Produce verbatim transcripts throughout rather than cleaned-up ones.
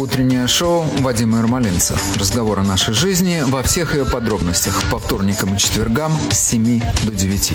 Утреннее шоу Вадима Ермолинца. Разговор о нашей жизни во всех ее подробностях. По вторникам и четвергам с семи до девяти.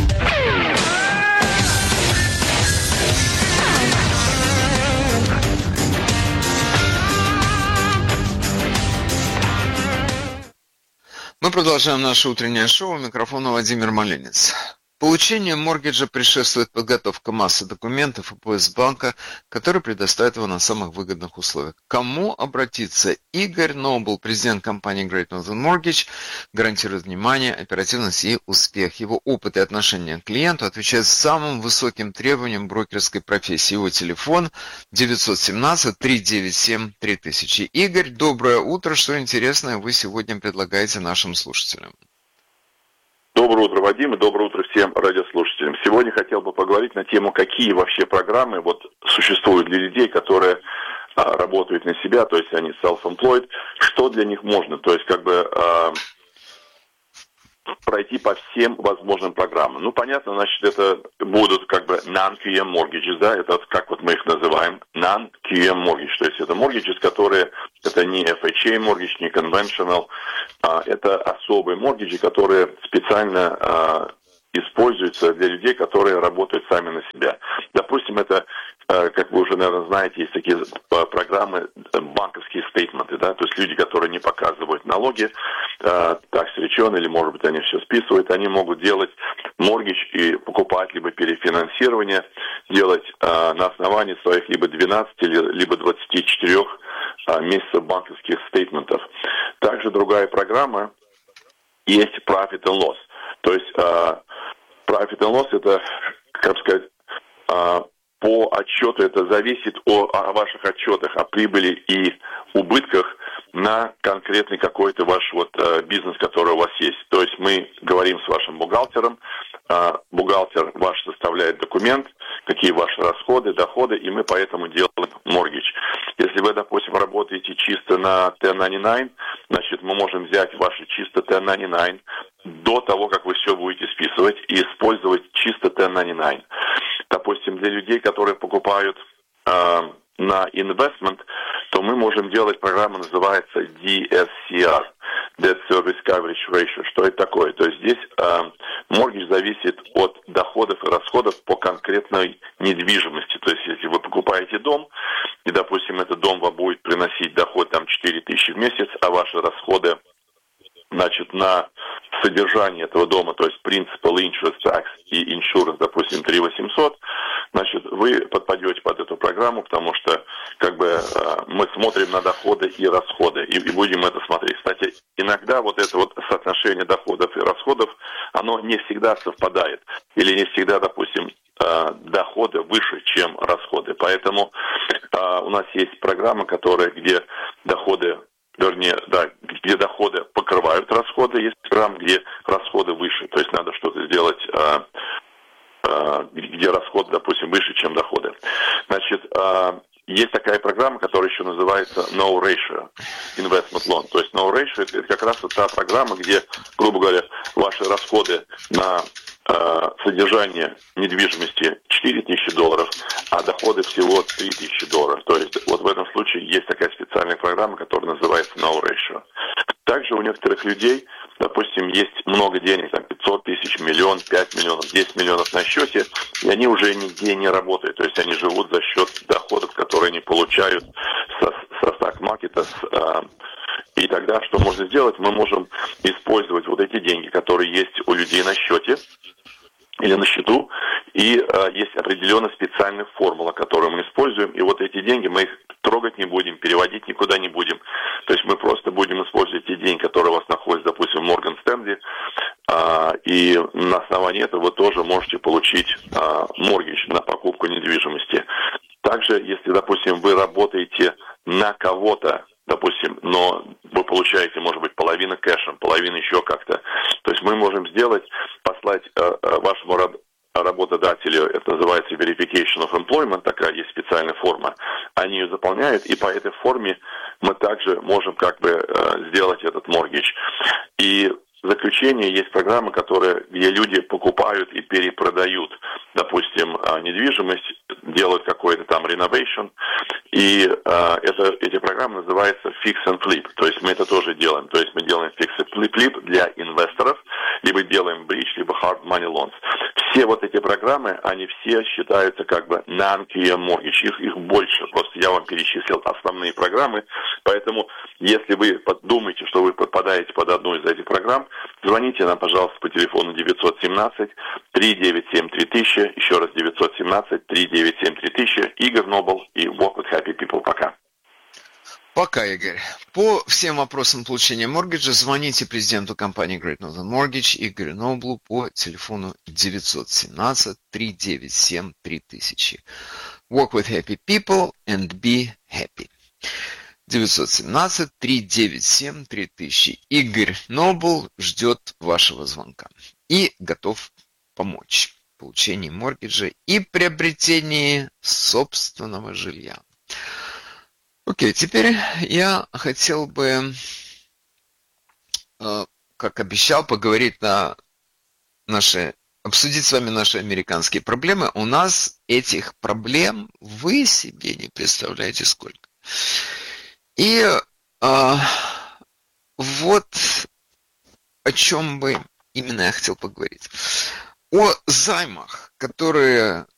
Мы продолжаем наше утреннее шоу. У микрофона Вадим Ермолинец. Получению моргиджа предшествует подготовка массы документов и поиск банка, который предоставит его на самых выгодных условиях. К кому обратиться? Игорь Нобл, президент компании Great Northern Mortgage, гарантирует внимание, оперативность и успех. Его опыт и отношение к клиенту отвечают самым высоким требованиям брокерской профессии. Его телефон девятьсот семнадцать триста девяносто семь три тысячи. Игорь, доброе утро. Что интересное вы сегодня предлагаете нашим слушателям? Доброе утро, Вадим, и доброе утро всем радиослушателям. Сегодня хотел бы поговорить на тему, какие вообще программы вот существуют для людей, которые а, работают на себя, то есть они self-employed, что для них можно, то есть как бы а, пройти по всем возможным программам. Ну, понятно, значит, это будут как бы non-кью эм mortgages, да, это как вот мы их называем, non-кью эм mortgage, то есть это mortgages, которые, это не эф эйч эй mortgage, не conventional, а, это особые mortgages, которые специально а, используются для людей, которые работают сами на себя. Допустим, это, как вы уже, наверное, знаете, есть такие программы, банковские стейтменты, да, то есть люди, которые не показывают налоги, tax return, или, может быть, они все списывают, они могут делать моргидж и покупать либо перефинансирование, делать на основании своих либо двенадцати, либо двадцати четырёх месяцев банковских стейтментов. Также другая программа есть profit and loss. То есть profit and loss это, как сказать, по отчету, это зависит о, о ваших отчетах, о прибыли и убытках на конкретный какой-то ваш вот бизнес, который у вас есть. То есть мы говорим с вашим бухгалтером, бухгалтер ваш составляет документ, какие ваши расходы, доходы, и мы поэтому делаем моргидж. Если вы, допустим, работаете чисто на ten ninety-nine, значит, мы можем взять ваши чисто ten ninety-nine до того, как вы все будете списывать, и использовать чисто ten ninety-nine. Допустим, для людей, которые покупают э, на investment, то мы можем делать, программа называется ди эс си ар, Debt Service Coverage Ratio. Что это такое? То есть здесь э, mortgage зависит от доходов и расходов по конкретной недвижимости. То есть если вы покупаете дом, и, допустим, этот дом вам будет приносить доход там четыре тысячи в месяц, а ваши расходы, значит, на содержание этого дома, то есть principal, interest, tax и insurance, допустим, три тысячи восемьсот, значит, вы подпадете под эту программу, потому что, как бы, мы смотрим на доходы и расходы, и, и будем это смотреть. Кстати, иногда вот это вот соотношение доходов и расходов, оно не всегда совпадает, или не всегда, допустим, доходы выше, чем расходы. Поэтому у нас есть программа, которая, где доходы Вернее, да, где доходы покрывают расходы, есть программы, где расходы выше. То есть надо что-то сделать, а, а, где расходы, допустим, выше, чем доходы. Значит, а, есть такая программа, которая еще называется No Ratio Investment Loan. То есть No Ratio это как раз вот та программа, где, грубо говоря, ваши расходы на а, содержание недвижимости четыре тысячи долларов, а доходы всего три тысячи долларов. То есть вот в этом случае есть такая специальная программа, которая называется No Ratio. Также у некоторых людей, допустим, есть много денег, там пятьсот тысяч, миллион, пять миллионов, десять миллионов на счете, и они уже нигде не работают. То есть они живут за счет доходов, которые они получают со, со стак-маркета. С, и тогда что можно сделать? Мы можем использовать вот эти деньги, которые есть у людей на счете, или на счету, и э, есть определенная специальная формула, которую мы используем, и вот эти деньги мы их трогать не будем, переводить никуда не будем. То есть мы просто будем использовать те деньги, которые у вас находятся, допустим, в Морган Стэнли, э, и на основании этого вы тоже можете получить э, моргидж на покупку недвижимости. Также, если, допустим, вы работаете на кого-то, допустим, но вы получаете, может быть, половину кэшем, половину еще как-то. То есть мы можем сделать, послать э, вашему раб- работодателю, это называется Verification of Employment, такая есть специальная форма, они ее заполняют, и по этой форме мы также можем как бы э, сделать этот моргидж. И в заключение есть программы, которые, где люди покупают и перепродают, допустим, недвижимость делают какой-то там renovation, и э, это, эти программы называются fix and flip, то есть мы это тоже делаем, то есть мы делаем fix and flip для инвесторов, либо делаем bridge, либо hard money loans. Все вот эти программы, они все считаются как бы non-Q M mortgage, их, их больше, просто я вам перечислил основные программы, поэтому если вы думаете, что вы подпадаете под одну из этих программ, звоните нам, пожалуйста, по телефону девятьсот семнадцать три девять семь три тысячи, еще раз девятьсот семнадцать три девять семь три тысячи, Игорь Нобл и Walk with Happy People. Пока. Пока, Игорь. По всем вопросам получения моргиджа звоните президенту компании Great Northern Mortgage Игорю Ноблу по телефону девятьсот семнадцать три девять семь три тысячи. Walk with Happy People and be happy. девятьсот семнадцать три девять семь три тысячи. Игорь Нобл ждет вашего звонка и готов помочь в получении моргиджа и приобретении собственного жилья. Окей, теперь я хотел бы, как обещал, поговорить на наши, обсудить с вами наши американские проблемы. У нас этих проблем вы себе не представляете сколько. И а, вот о чем бы именно я хотел поговорить. О займах, которые